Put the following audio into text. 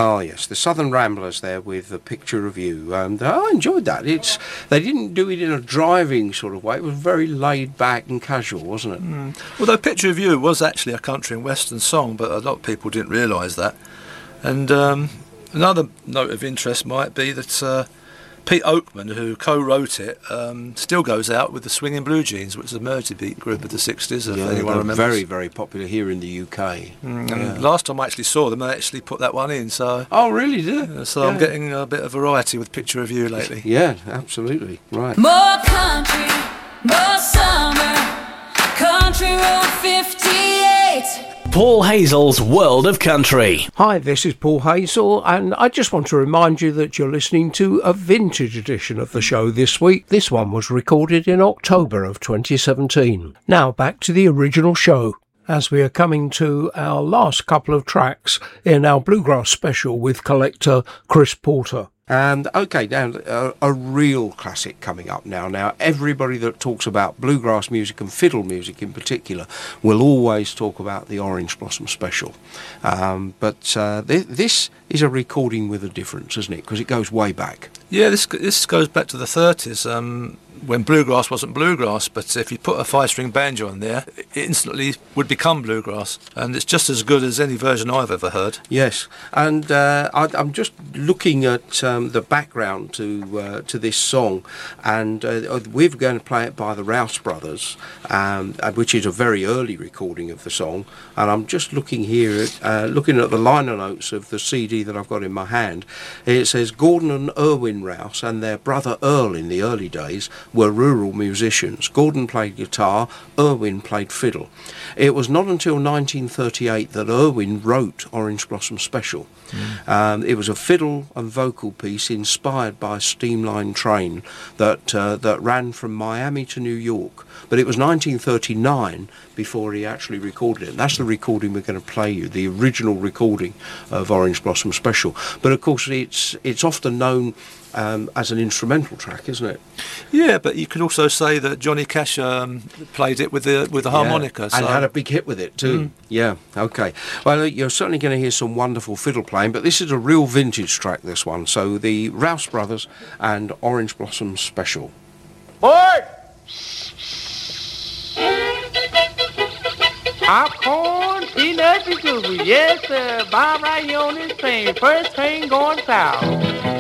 Oh yes, the Southern Ramblers there with A Picture of You. I enjoyed that. They didn't do it in a driving sort of way. It was very laid back and casual, wasn't it? Although Picture of You was actually a country and western song, but a lot of people didn't realise that. And another note of interest might be that Pete Oakman, who co-wrote it, still goes out with the Swinging Blue Jeans, which is a Merseybeat group of the 60s, if anyone remembers. Very, very popular here in the UK. And last time I actually saw them, they actually put that one in. So oh, really? Did it? So I'm getting a bit of variety with Picture of You lately. Yeah, absolutely. Right. More country, more summer, Country Road 58. Paul Hazel's World of Country. Hi, this is Paul Hazel, and I just want to remind you that you're listening to a vintage edition of the show this week. This one was recorded in October of 2017. Now back to the original show, as we are coming to our last couple of tracks in our Bluegrass special with collector Chris Porter. And okay, now a real classic coming up now. Now, everybody that talks about bluegrass music and fiddle music in particular will always talk about the Orange Blossom Special. But this is a recording with a difference, isn't it? Because it goes way back. Yeah, this goes back to the 30s, when bluegrass wasn't bluegrass, but if you put a 5-string banjo on there, it instantly would become bluegrass, and it's just as good as any version I've ever heard. Yes, and I'm just looking at the background to this song, and we're going to play it by the Rouse Brothers, which is a very early recording of the song, and I'm just looking here at looking at the liner notes of the CD that I've got in my hand. It says Gordon and Irwin Rouse and their brother Earl in the early days were rural musicians. Gordon played guitar, Irwin played fiddle. It was not until 1938 that Irwin wrote Orange Blossom Special. It was a fiddle and vocal piece inspired by a steamline train that ran from Miami to New York. But it was 1939 before he actually recorded it. And that's the recording we're going to play you, the original recording of Orange Blossom Special. But of course it's often known as an instrumental track, isn't it? Yeah, but you could also say that Johnny Cash played it with the harmonica. And had a big hit with it too. Yeah, okay. Well, you're certainly going to hear some wonderful fiddle playing, but this is a real vintage track, this one. So the Rouse Brothers and Orange Blossom Special. Boy! Popcorn, peanuts, and gooey. Yes, sir. Bob right here on this train. First train going south.